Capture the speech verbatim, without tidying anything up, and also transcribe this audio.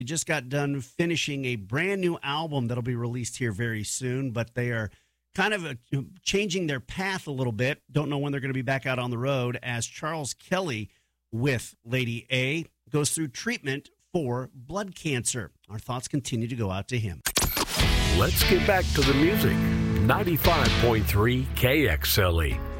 He just got done finishing a brand new album that'll be released here very soon, but they are kind of uh, changing their path a little bit. Don't know when they're going to be back out on the road as Charles Kelly with Lady A goes through treatment for blood cancer. Our thoughts continue to go out to him. Let's get back to the music. ninety-five point three K X L E.